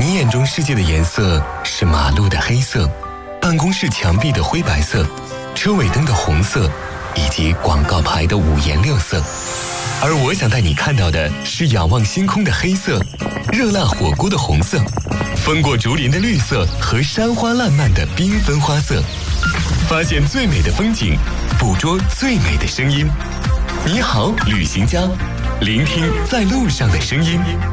你眼中世界的颜色是马路的黑色，办公室墙壁的灰白色，车尾灯的红色，以及广告牌的五颜六色。而我想带你看到的是仰望星空的黑色，热辣火锅的红色，风过竹林的绿色和山花烂漫的缤纷花色。发现最美的风景，捕捉最美的声音。你好，旅行家，聆听在路上的声音。